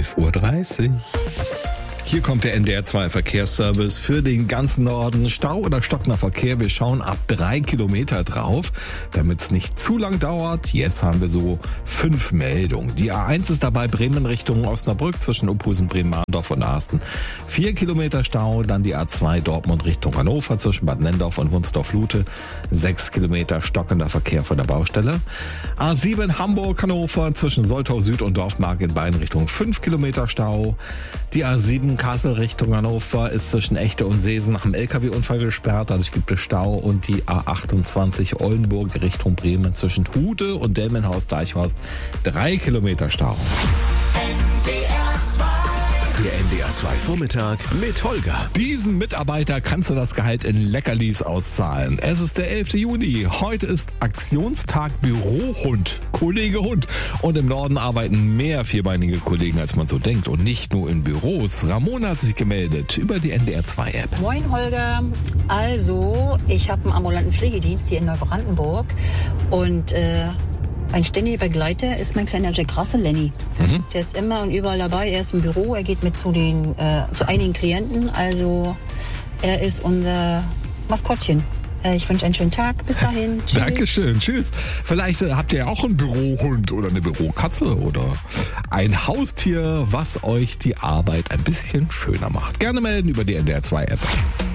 11:30 Uhr. Hier kommt der NDR 2 Verkehrsservice für den ganzen Norden. Stau oder stockender Verkehr. Wir schauen ab 3 Kilometer drauf, damit es nicht zu lang dauert. Jetzt haben wir so 5 Meldungen. Die A1 ist dabei Bremen Richtung Osnabrück zwischen Opusen, Bremen-Mahndorf und Arsten. 4 Kilometer Stau. Dann die A2 Dortmund Richtung Hannover zwischen Bad Nendorf und Wunsdorf-Lute. 6 Kilometer stockender Verkehr von der Baustelle. A7 Hamburg-Hannover zwischen Soltau Süd und Dorfmark in beiden Richtungen 5 Kilometer Stau. Die A7 Kassel Richtung Hannover ist zwischen Echte und Seesen nach einem LKW-Unfall gesperrt. Dadurch gibt es Stau. Und die A28 Oldenburg Richtung Bremen zwischen Hude und Delmenhorst-Deichhorst 3 Kilometer Stau. Der NDR 2 Vormittag mit Holger. Diesen Mitarbeiter kannst du das Gehalt in Leckerlis auszahlen. Es ist der 11. Juni. Heute ist Aktionstag Bürohund. Kollege Hund. Und im Norden arbeiten mehr vierbeinige Kollegen, als man so denkt. Und nicht nur in Büros. Ramona hat sich gemeldet über die NDR 2 App. Moin Holger. Also, ich habe einen ambulanten Pflegedienst hier in Neubrandenburg. Und ein ständiger Begleiter ist mein kleiner Jack Russell, Lenny. Der ist immer und überall dabei. Er ist im Büro, er geht mit zu einigen Klienten. Also er ist unser Maskottchen. Ich wünsche einen schönen Tag. Bis dahin. Tschüss. Dankeschön. Tschüss. Vielleicht habt ihr auch einen Bürohund oder eine Bürokatze oder ein Haustier, was euch die Arbeit ein bisschen schöner macht. Gerne melden über die NDR 2 App.